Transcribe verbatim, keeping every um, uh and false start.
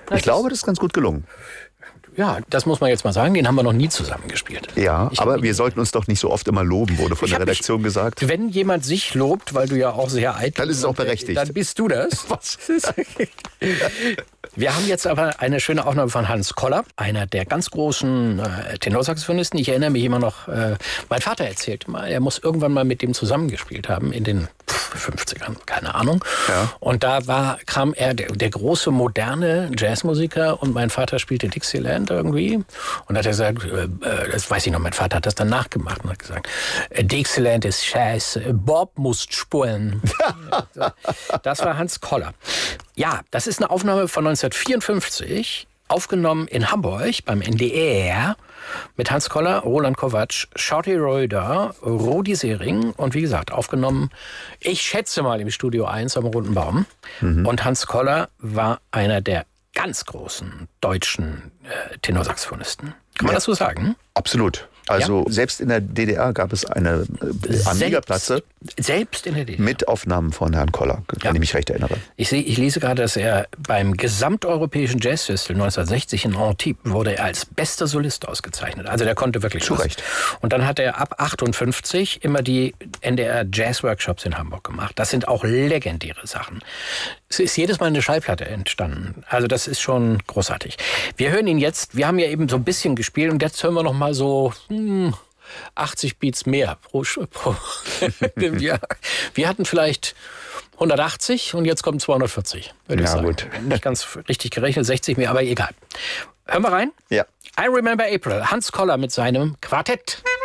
Ich glaube, das ist ganz gut gelungen. Ja, das muss man jetzt mal sagen, den haben wir noch nie zusammen gespielt. Ja, ich aber wir sollten uns doch nicht so oft immer loben, wurde von der Redaktion mich, gesagt. Wenn jemand sich lobt, weil du ja auch sehr eitel bist, dann ist es auch berechtigt. Dann bist du das. Was? Wir haben jetzt aber eine schöne Aufnahme von Hans Koller, einer der ganz großen äh, Tenorsaxophonisten. Ich erinnere mich immer noch, äh, mein Vater erzählte mal, er muss irgendwann mal mit dem zusammengespielt haben in den fünfzigern, keine Ahnung. Ja. Und da war, kam er, der, der große, moderne Jazzmusiker, und mein Vater spielte Dixieland irgendwie. Und da hat er gesagt, äh, das weiß ich noch, mein Vater hat das dann nachgemacht und hat gesagt, Dixieland ist scheiße, Bob muss spulen. Das war Hans Koller. Ja, das ist eine Aufnahme von neunzehnhundertvierundfünfzig, aufgenommen in Hamburg beim N D R mit Hans Koller, Roland Kovacs, Shorty Reuter, Rudi Sering und wie gesagt, aufgenommen, ich schätze mal im Studio eins am Runden Baum. Mhm. Und Hans Koller war einer der ganz großen deutschen äh, Tenorsaxophonisten. Kann man ja das so sagen? Absolut. Also ja. Selbst in der D D R gab es eine äh, Amiga-Platte. Selbst in der D D R? Mit Aufnahmen von Herrn Koller, wenn ja. ich mich recht erinnere. Ich, seh, ich lese gerade, dass er beim gesamteuropäischen Jazzfestival neunzehnhundertsechzig in Antibes wurde er als bester Solist ausgezeichnet. Also der konnte wirklich Zu Recht. Und dann hat er ab achtundfünfzig immer die N D R Jazz-Workshops in Hamburg gemacht. Das sind auch legendäre Sachen. Es ist jedes Mal eine Schallplatte entstanden. Also das ist schon großartig. Wir hören ihn jetzt, wir haben ja eben so ein bisschen gespielt und jetzt hören wir noch mal so hm, achtzig Beats mehr pro, pro wir, wir hatten vielleicht hundertachtzig und jetzt kommen zweihundertvierzig, würde ich ja, sagen. Gut. Nicht ganz richtig gerechnet, sechzig mehr, aber egal. Hören wir rein? Ja. I Remember April, Hans Koller mit seinem Quartett.